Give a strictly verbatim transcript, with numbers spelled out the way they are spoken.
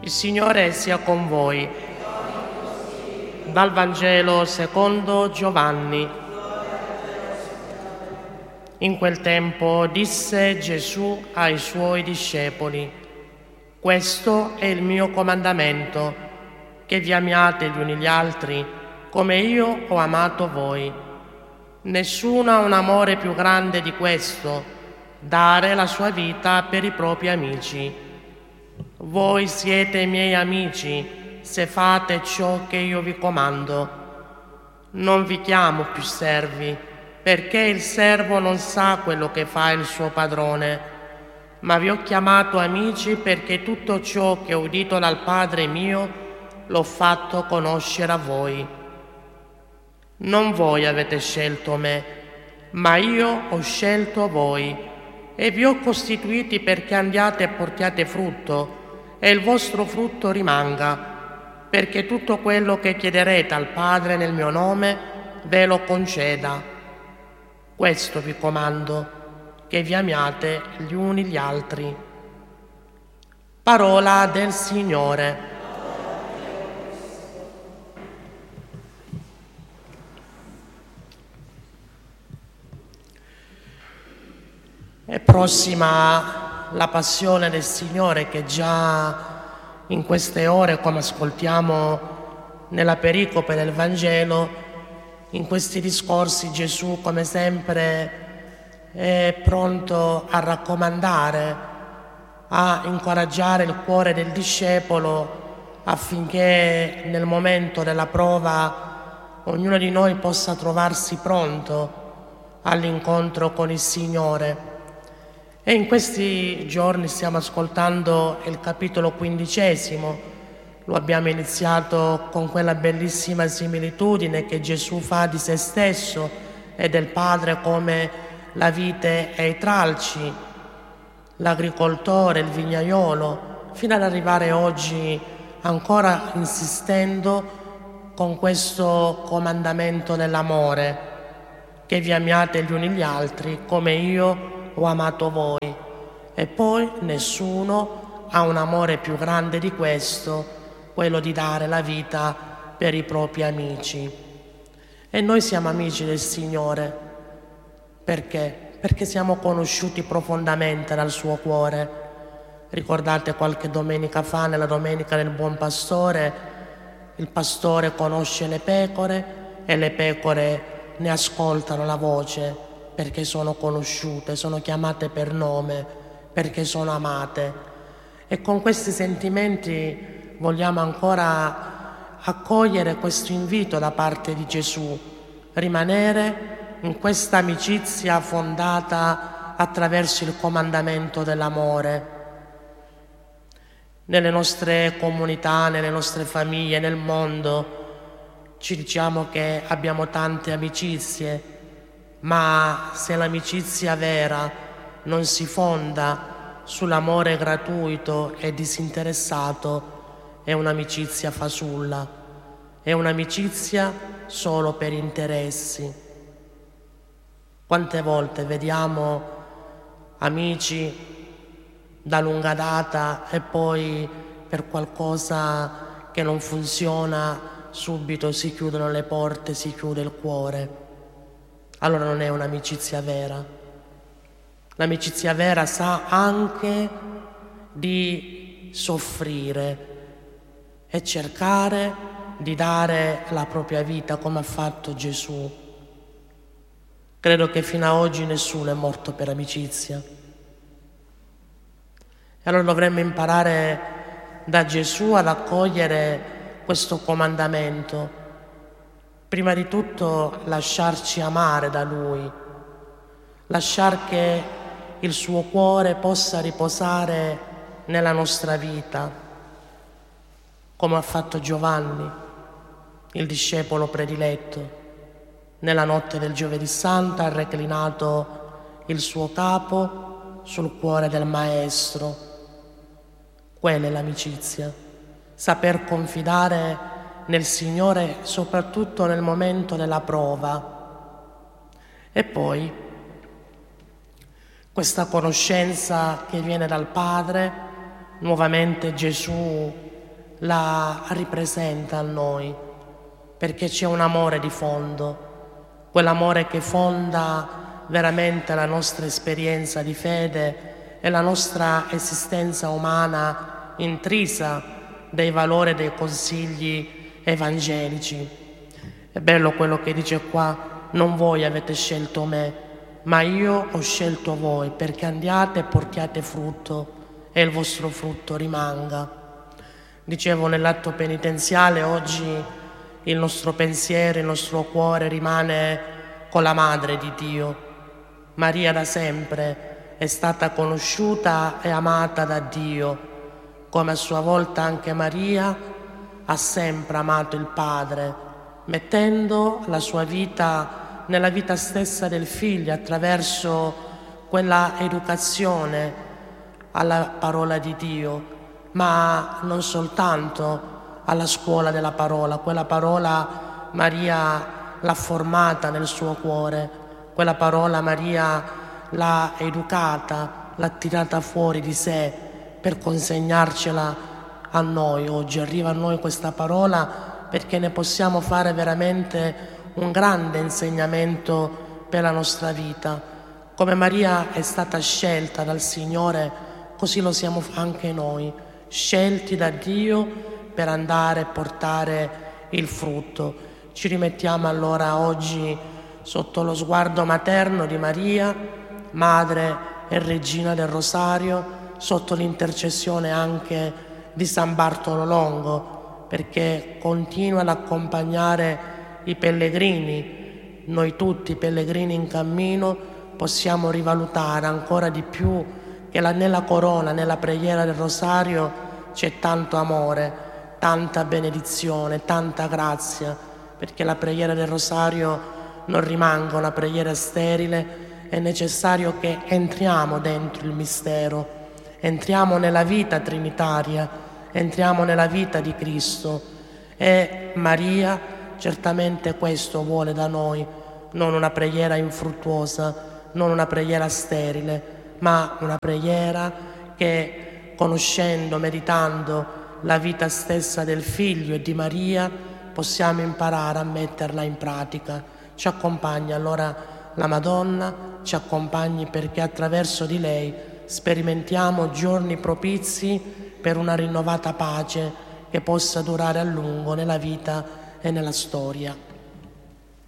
Il Signore sia con voi. Dal Vangelo secondo Giovanni. In quel tempo disse Gesù ai suoi discepoli: questo è il mio comandamento, che vi amiate gli uni gli altri come io ho amato voi. Nessuno ha un amore più grande di questo, dare la sua vita per i propri amici. Voi siete i miei amici se fate ciò che io vi comando. Non vi chiamo più servi, perché il servo non sa quello che fa il suo padrone, ma vi ho chiamato amici perché tutto ciò che ho udito dal Padre mio l'ho fatto conoscere a voi. Non voi avete scelto me, ma io ho scelto voi e vi ho costituiti perché andiate e portiate frutto e il vostro frutto rimanga, perché tutto quello che chiederete al Padre nel mio nome ve lo conceda. Questo vi comando, che vi amiate gli uni gli altri. Parola del Signore. È prossima la passione del Signore, che già in queste ore, come ascoltiamo nella pericope del Vangelo, in questi discorsi Gesù, come sempre, è pronto a raccomandare, a incoraggiare il cuore del discepolo affinché nel momento della prova ognuno di noi possa trovarsi pronto all'incontro con il Signore. E in questi giorni stiamo ascoltando il capitolo quindicesimo. Lo abbiamo iniziato con quella bellissima similitudine che Gesù fa di se stesso e del Padre come la vite e i tralci, l'agricoltore, il vignaiolo, fino ad arrivare oggi ancora insistendo con questo comandamento dell'amore, che vi amiate gli uni gli altri come io ho amato voi. E poi nessuno ha un amore più grande di questo, quello di dare la vita per i propri amici. E noi siamo amici del Signore. Perché? Perché siamo conosciuti profondamente dal suo cuore. Ricordate qualche domenica fa, nella domenica del Buon Pastore, il pastore conosce le pecore e le pecore ne ascoltano la voce, perché sono conosciute, sono chiamate per nome, perché sono amate. E con questi sentimenti vogliamo ancora accogliere questo invito da parte di Gesù, rimanere in questa amicizia fondata attraverso il comandamento dell'amore. Nelle nostre comunità, nelle nostre famiglie, nel mondo, ci diciamo che abbiamo tante amicizie, ma se l'amicizia vera non si fonda sull'amore gratuito e disinteressato, è un'amicizia fasulla, è un'amicizia solo per interessi. Quante volte vediamo amici da lunga data e poi per qualcosa che non funziona subito si chiudono le porte, si chiude il cuore. Allora non è un'amicizia vera. L'amicizia vera sa anche di soffrire e cercare di dare la propria vita come ha fatto Gesù. Credo che fino ad oggi nessuno è morto per amicizia. E allora dovremmo imparare da Gesù ad accogliere questo comandamento. Prima di tutto lasciarci amare da Lui, lasciar che il suo cuore possa riposare nella nostra vita, come ha fatto Giovanni, il discepolo prediletto. Nella notte del Giovedì Santo ha reclinato il suo capo sul cuore del Maestro. Quella è l'amicizia, saper confidare nel Signore soprattutto nel momento della prova. E poi questa conoscenza che viene dal Padre, nuovamente Gesù la ripresenta a noi, perché c'è un amore di fondo, quell'amore che fonda veramente la nostra esperienza di fede e la nostra esistenza umana intrisa dei valori e dei consigli evangelici. È bello quello che dice qua: non voi avete scelto me, ma io ho scelto voi, perché andiate e portiate frutto e il vostro frutto rimanga. Dicevo, nell'atto penitenziale oggi il nostro pensiero, il nostro cuore rimane con la Madre di Dio. Maria da sempre è stata conosciuta e amata da Dio, come a sua volta anche Maria ha sempre amato il Padre, mettendo la sua vita nella vita stessa del Figlio attraverso quella educazione alla parola di Dio, ma non soltanto alla scuola della parola. Quella parola Maria l'ha formata nel suo cuore, quella parola Maria l'ha educata, l'ha tirata fuori di sé per consegnarcela a noi. Oggi arriva a noi questa parola perché ne possiamo fare veramente un grande insegnamento per la nostra vita. Come Maria è stata scelta dal Signore, così lo siamo anche noi, scelti da Dio per andare a portare il frutto. Ci rimettiamo allora oggi sotto lo sguardo materno di Maria, Madre e Regina del Rosario, sotto l'intercessione anche di San Bartolo Longo, perché continua ad accompagnare i pellegrini. Noi tutti pellegrini in cammino possiamo rivalutare ancora di più che la, nella corona, nella preghiera del Rosario c'è tanto amore, tanta benedizione, tanta grazia, perché la preghiera del Rosario non rimanga una preghiera sterile. È necessario che entriamo dentro il mistero, entriamo nella vita trinitaria, entriamo nella vita di Cristo, e Maria certamente questo vuole da noi, non una preghiera infruttuosa, non una preghiera sterile, ma una preghiera che, conoscendo, meditando la vita stessa del Figlio e di Maria, possiamo imparare a metterla in pratica. Ci accompagna allora la Madonna, ci accompagni perché attraverso di lei sperimentiamo giorni propizi per una rinnovata pace che possa durare a lungo nella vita e nella storia.